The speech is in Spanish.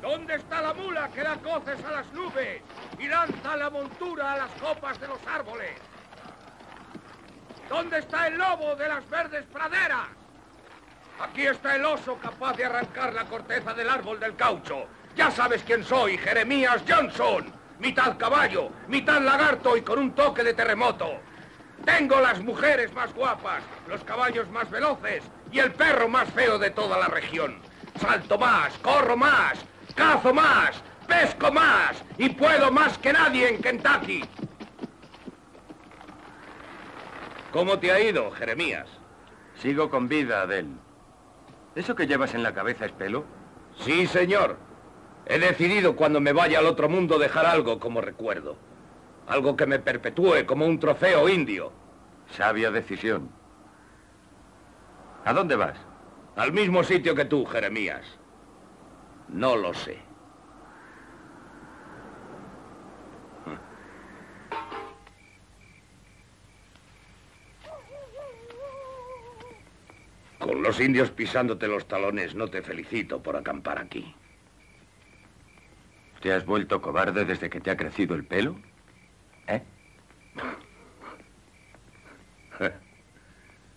¿Dónde está la mula que da coces a las nubes y lanza la montura a las copas de los árboles? ¿Dónde está el lobo de las verdes praderas? Aquí está el oso capaz de arrancar la corteza del árbol del caucho. Ya sabes quién soy, Jeremías Johnson. Mitad caballo, mitad lagarto y con un toque de terremoto. Tengo las mujeres más guapas, los caballos más veloces y el perro más feo de toda la región. Salto más, corro más, cazo más, pesco más y puedo más que nadie en Kentucky. ¿Cómo te ha ido, Jeremías? Sigo con vida, Adele. ¿Eso que llevas en la cabeza es pelo? Sí, señor. He decidido cuando me vaya al otro mundo dejar algo como recuerdo. Algo que me perpetúe como un trofeo indio. Sabia decisión. ¿A dónde vas? Al mismo sitio que tú, Jeremías. No lo sé. Con los indios pisándote los talones, no te felicito por acampar aquí. ¿Te has vuelto cobarde desde que te ha crecido el pelo? ¿Eh?